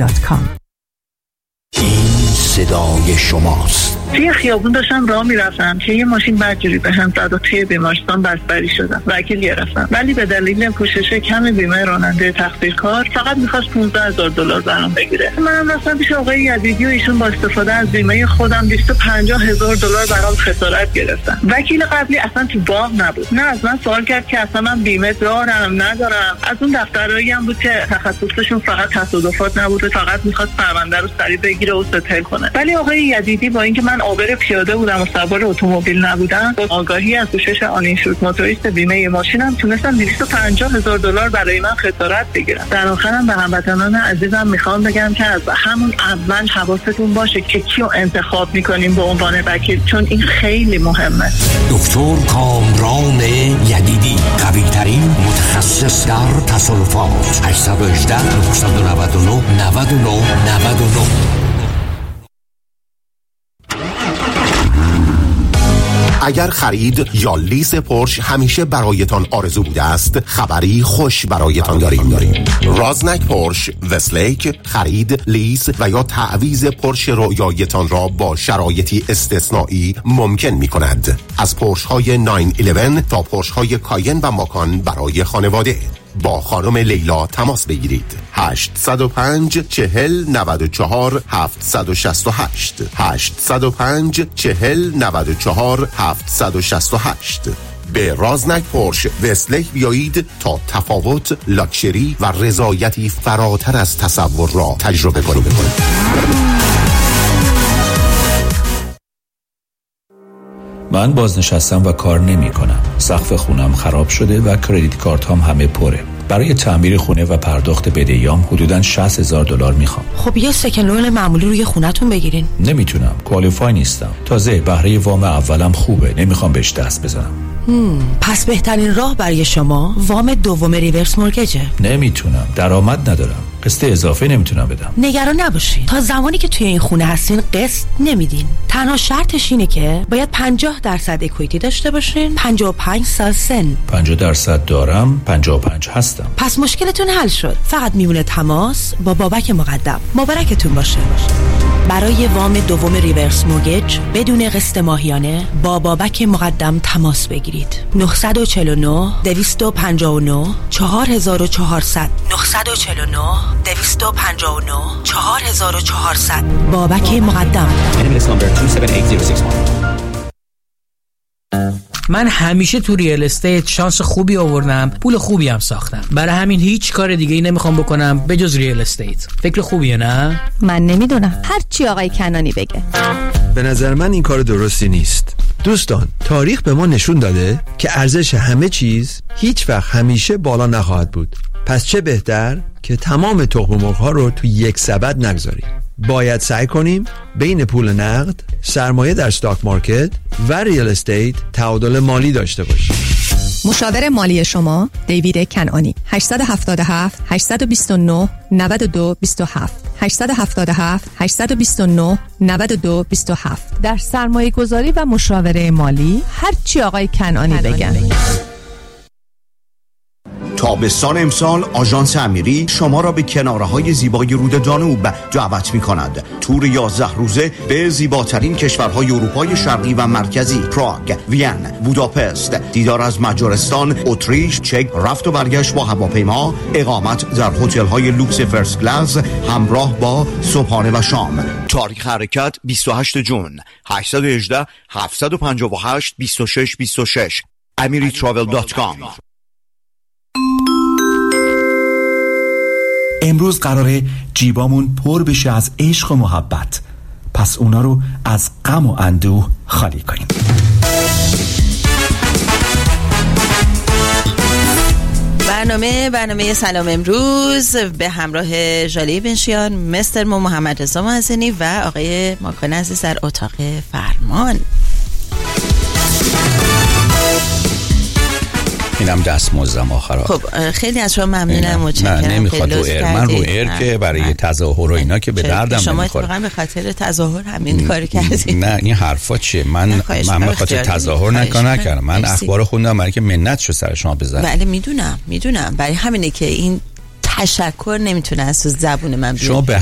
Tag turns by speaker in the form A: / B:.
A: beamerica.com.
B: این صدای شماست.
C: توی خیابون داشتم راه میرفتم که یه ماشین بدجوری به هم زد و توی بیمارستان بستری شدم. وکیل گرفتم ولی به دلیل پوشش کم بیمه راننده تقصیرکار فقط می‌خواست $15,000 برام بگیره. منم رفتم پیش آقای یزیدی و ایشون با استفاده از بیمه خودم $250,000 برام خسارت گرفتن. وکیل قبلی اصلا تو باغ نبود. نه از من سوال کرد که اصلا من بیمه دارم ندارم. از اون دفترایی هم بود که تخصصشون فقط تصادفات نبود، فقط می‌خواست پرونده رو سریع بگیره و ستل کنه. ولی آقای یزیدی با اینکه من عابر پیاده بودم و سوار اتومبیل نبودم، با آگاهی از پوشش آنینشورد موتوریست بیمه ماشینم تونستم $250,000 برای من خسارت بگیرم. در آخرم به هموطنان عزیزم میخوام بگم که از همون اول حواستون باشه که کیو انتخاب میکنیم به عنوان وکیل، چون این خیلی مهمه.
B: دکتر کامران یدیدی، قوی ترین متخصص در تصادفات. 818 999 9999.
D: اگر خرید یا لیز پورش همیشه برایتان آرزو بوده است، خبری خوش برایتان داریم. رازنک پورش وستلیک خرید، لیز و یا تعویض پورش رویایتان را با شرایطی استثنایی ممکن می کند. از پورش های 911 تا پورش های کاین و ماکان برای خانواده. با خانم لیلا تماس بگیرید. 805 40 94 768 805 40 94 768. به رازنک پورش وستلیک بیایید تا تفاوت، لاکچری و رضایتی فراتر از تصور را تجربه کنید.
E: من بازنشستم و کار نمی کنم. سقف خونم خراب شده و کردیت کارت هم همه پره. برای تعمیر خونه و پرداخت بدهیام حدوداً $60,000 میخوام.
F: خب یه سکن لون معمولی روی خونتون بگیرین.
E: نمیتونم، کوالیفای نیستم. تازه بهره وام اولم خوبه، نمیخوام بهش دست بزنم.
F: پس بهترین راه برای شما وام دوم ریورس مورگیجه. نمیتونم،
E: درآمد ندارم، قسط اضافه نمیتونم بدم.
F: نگران نباشین، تا زمانی که توی این خونه هستین قسط نمیدین. تنها شرطش اینه که باید 50% اکویتی داشته باشین، 55 سال سن.
E: 50% دارم، 55 هستم.
F: پس مشکلتون حل شد. فقط میمونه تماس با بابک مقدم. مبارکتون باشه. برای وام دوم ریورس مورگیج بدون قسط ماهیانه با بابک مقدم تماس بگیرید. 949 259 4400 949 259 4400. بابک مقدم.
G: من همیشه تو ریال استیت شانس خوبی آوردم، پول خوبی هم ساختم. برای همین هیچ کار دیگه ای نمیخوام بکنم به جز ریال استیت. فکر خوبیه نه؟
H: من نمیدونم، هر چی آقای کنانی بگه.
I: به نظر من این کار درستی نیست. دوستان، تاریخ به ما نشون داده که ارزش همه چیز هیچ وقت همیشه بالا نخواهد بود. پس چه بهتر که تمام تخم مرغ‌ها رو تو یک سبد نگذاریم. باید سعی کنیم بین پول نقد، سرمایه در استاک مارکت و ریال استیت تعادل مالی داشته باشیم.
H: مشاور مالی شما دیوید کنعانی. 877 829 92 27 877 829 92 27. در سرمایه گذاری و مشاوره مالی هر چی آقای کنعانی بگن.
J: تابستان امسال آژانس امیری شما را به کناره‌های زیبای رود دانوب دعوت می‌کند. تور 11 روزه به زیباترین کشورهای اروپای شرقی و مرکزی، پراگ، وین، بوداپست، دیدار از مجارستان، اتریش، چک، رفت و برگشت با هواپیما، اقامت در هتل‌های لوکس فرست کلاس همراه با صبحانه و شام. تاریخ حرکت 28 جون. 818 758 2626 amiritravel.com.
K: امروز قراره جیبامون پر بشه از عشق و محبت، پس اونا رو از غم و اندوه خالی کنیم.
L: برنامه سلام امروز به همراه ژاله بنشیان، مستر محمد رضا محسنی و آقای ماکان عزیز در اتاق فرمان.
E: اینم دستمزدم آخرات.
L: خب خیلی از شما ممنونم، متشکرم.
E: نه نمیخواد رو ایر، من رو ایر که برای تظاهر و اینا که به دردم
L: شما
E: نمیخوره.
L: شما اتفاقا به خاطر تظاهر همین کاری کردید.
E: نه این حرفا چیه؟ من به خاطر تظاهر نکردم. من اخبار خوندم برای که منت شو سر شما بذارم.
L: بله میدونم برای همینه که این تشکر نمیتونه از زبون من بیاد.